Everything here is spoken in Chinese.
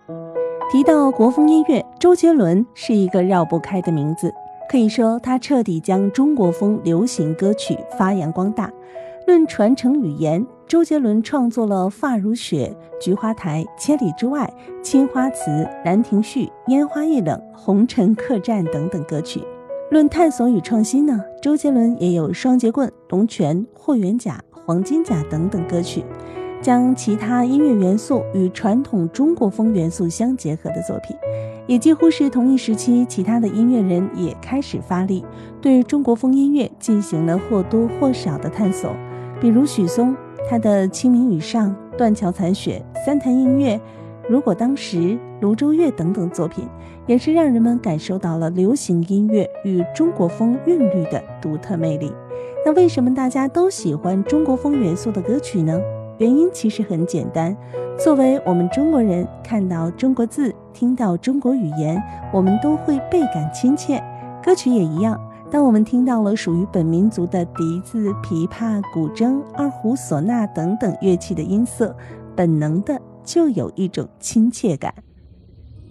提到国风音乐，周杰伦是一个绕不开的名字，可以说他彻底将中国风流行歌曲发扬光大。论传承语言，周杰伦创作了《发如雪》《菊花台》《千里之外》《青花瓷》《兰亭序》《烟花易冷》《红尘客栈》等等歌曲。论探索与创新呢，周杰伦也有《双截棍》《龙泉》《霍元甲》《黄金甲》等等歌曲，将其他音乐元素与传统中国风元素相结合的作品。也几乎是同一时期，其他的音乐人也开始发力，对中国风音乐进行了或多或少的探索。比如许嵩，他的《清明雨上》《断桥残雪》《三潭印月》《如果当时》《泸州月》等等作品，也是让人们感受到了流行音乐与中国风韵律的独特魅力。那为什么大家都喜欢中国风元素的歌曲呢？原因其实很简单，作为我们中国人，看到中国字，听到中国语言，我们都会倍感亲切。歌曲也一样，当我们听到了属于本民族的笛子、琵琶、古筝、二胡、唢呐等等乐器的音色，本能的就有一种亲切感。